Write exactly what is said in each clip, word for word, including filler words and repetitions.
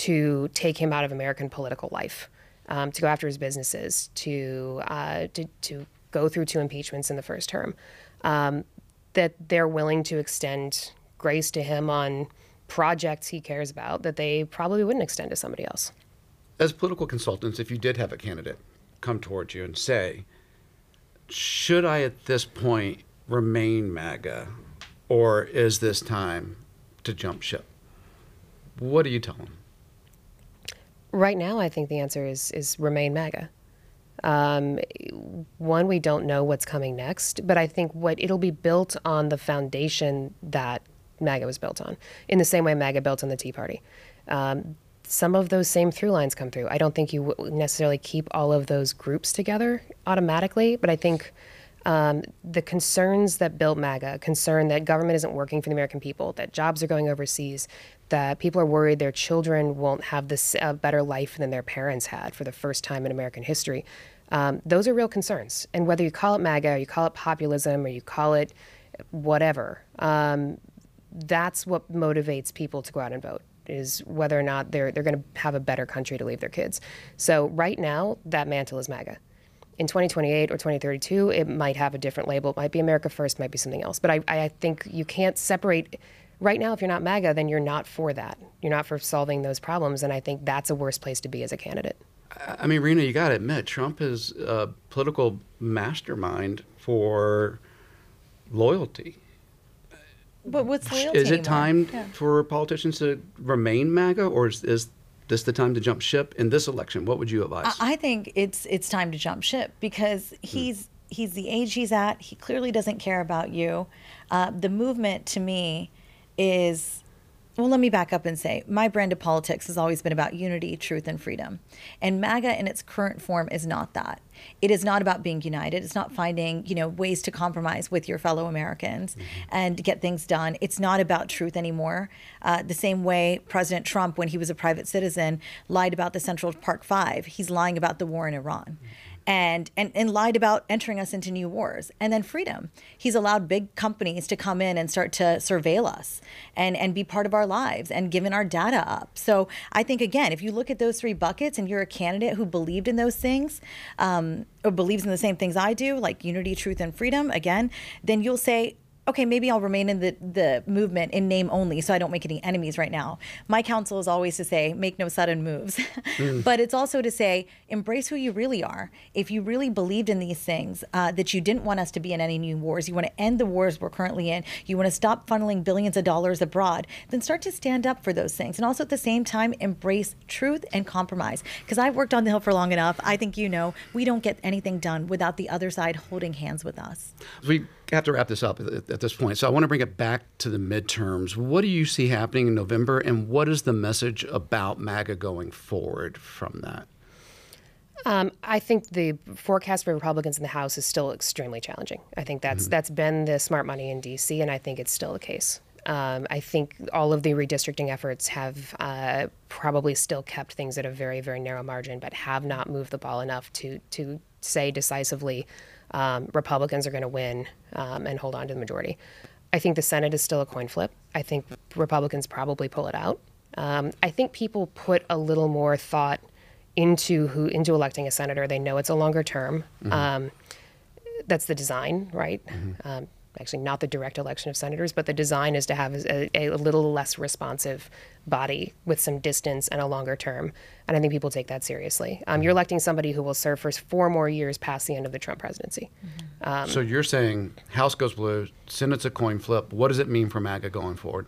to take him out of American political life, um, to go after his businesses, to, uh, to to go through two impeachments in the first term, um, that they're willing to extend grace to him on projects he cares about that they probably wouldn't extend to somebody else. As political consultants, if you did have a candidate come towards you and say, should I at this point remain MAGA, or is this time to jump ship? What do you tell them? Right now, I think the answer is is remain MAGA. Um, one, we don't know what's coming next, but I think what it'll be built on the foundation that MAGA was built on, in the same way MAGA built on the Tea Party. Um, some of those same through lines come through. I don't think you w- necessarily keep all of those groups together automatically, but I think um, the concerns that built MAGA, concern that government isn't working for the American people, that jobs are going overseas, that people are worried their children won't have this uh, better life than their parents had for the first time in American history. Um, those are real concerns. And whether you call it MAGA, or you call it populism, or you call it whatever, um, that's what motivates people to go out and vote, is whether or not they're they're going to have a better country to leave their kids. So right now, that mantle is MAGA. In twenty twenty-eight or twenty thirty-two, it might have a different label. It might be America First, might be something else. But I, I think you can't separate. Right now, if you're not MAGA, then you're not for that. You're not for solving those problems. And I think that's a worse place to be as a candidate. I mean, Rena, you got to admit, Trump is a political mastermind for loyalty. But what's loyalty Is it anymore? time Yeah. for politicians to remain MAGA, or is, is this the time to jump ship in this election? What would you advise? I I think it's it's time to jump ship because he's he's the age he's at. He clearly doesn't care about you. Uh, the movement to me is. Well, let me back up and say my brand of politics has always been about unity, truth, and freedom. And MAGA in its current form is not that. It is not about being united. It's not finding, you know, ways to compromise with your fellow Americans mm-hmm. and get things done. It's not about truth anymore. Uh, the same way President Trump, when he was a private citizen, lied about the Central Park Five. He's lying about the war in Iran. Mm-hmm. And, and and lied about entering us into new wars. And then freedom. He's allowed big companies to come in and start to surveil us and, and be part of our lives and given our data up. So I think, again, if you look at those three buckets and you're a candidate who believed in those things um, or believes in the same things I do, like unity, truth, and freedom, again, then you'll say, okay, maybe I'll remain in the, the movement in name only so I don't make any enemies right now. My counsel is always to say, make no sudden moves. Mm. But it's also to say, embrace who you really are. If you really believed in these things, uh, that you didn't want us to be in any new wars, you want to end the wars we're currently in, you want to stop funneling billions of dollars abroad, then start to stand up for those things. And also at the same time, embrace truth and compromise. Because I've worked on the Hill for long enough. I think you know, we don't get anything done without the other side holding hands with us. We have to wrap this up at, at this point. So I want to bring it back to the midterms. What do you see happening in November, and what is the message about MAGA going forward from that? Um, I think the forecast for Republicans in the House is still extremely challenging. I think that's mm-hmm. that's been the smart money in D C, and I think it's still the case. Um, I think all of the redistricting efforts have uh, probably still kept things at a very, very narrow margin, but have not moved the ball enough to to say decisively um, Republicans are going to win um, and hold on to the majority. I think the Senate is still a coin flip. I think Republicans probably pull it out. Um, I think people put a little more thought into who into electing a senator. They know it's a longer term. Mm-hmm. Um, that's the design, right? Mm-hmm. Um, actually, not the direct election of senators, but the design is to have a, a little less responsive body with some distance and a longer term. And I think people take that seriously. Um, mm-hmm. You're electing somebody who will serve for four more years past the end of the Trump presidency. Mm-hmm. Um, so you're saying House goes blue, Senate's a coin flip. What does it mean for MAGA going forward?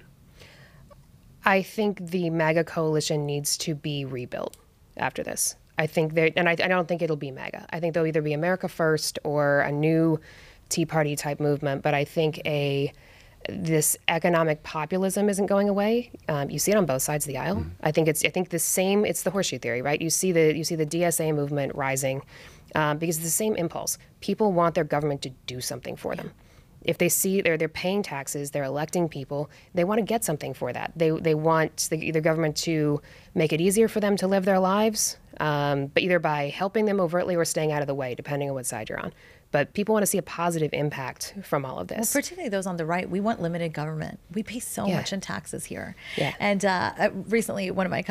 I think the MAGA coalition needs to be rebuilt after this. I think there, and I, I don't think it'll be MAGA. I think there'll either be America First or a new Tea Party type movement. But I think a this economic populism isn't going away. Um, you see it on both sides of the aisle. Mm. I think it's I think the same. It's the horseshoe theory, right? You see the you see the D S A movement rising um, because it's the same impulse. People want their government to do something for them. If they see they're they're paying taxes, they're electing people, they want to get something for that. They they want the, the government to make it easier for them to live their lives, um, but either by helping them overtly or staying out of the way, depending on what side you're on. But people want to see a positive impact from all of this. Well, particularly those on the right. We want limited government. We pay so yeah. much in taxes here. Yeah. And uh, recently, one of my